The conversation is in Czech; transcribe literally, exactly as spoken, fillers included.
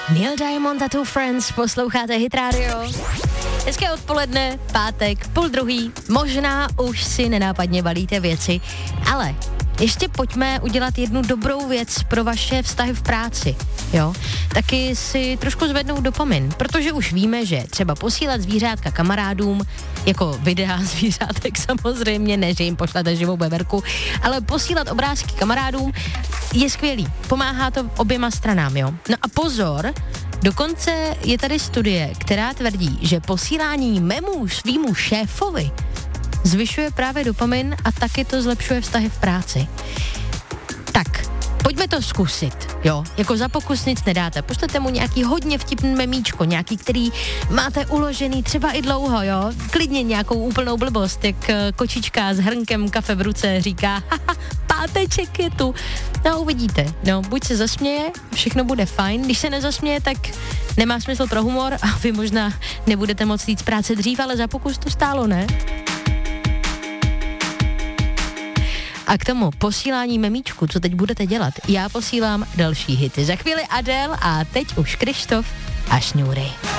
Neil Diamond a Two Friends, posloucháte Hit Radio. Hezké odpoledne, pátek, půl druhý, možná už si nenápadně balíte věci, ale ještě pojďme udělat jednu dobrou věc pro vaše vztahy v práci, jo? Taky si trošku zvednout dopamin, protože už víme, že třeba posílat zvířátka kamarádům, jako videa zvířátek samozřejmě, ne, že jim pošlete živou beverku, ale posílat obrázky kamarádům je skvělý, pomáhá to oběma stranám, jo? No a pozor, dokonce je tady studie, která tvrdí, že posílání memů svýmu šéfovi zvyšuje právě dopamin a taky to zlepšuje vztahy v práci. Tak, pojďme to zkusit, jo, jako za pokus nic nedáte. Pošlete mu nějaký hodně vtipný memíčko, nějaký, který máte uložený třeba i dlouho, jo, klidně nějakou úplnou blbost, jak kočička s hrnkem kafe v ruce říká, haha, páteček je tu. No, uvidíte, no, buď se zasměje, všechno bude fajn, když se nezasměje, tak nemá smysl pro humor a vy možná nebudete moc jít z práce dřív, ale za pokus to stálo, ne? A k tomu posílání memíčku, co teď budete dělat, já posílám další hity. Za chvíli Adele a teď už Krištof a Šňůry.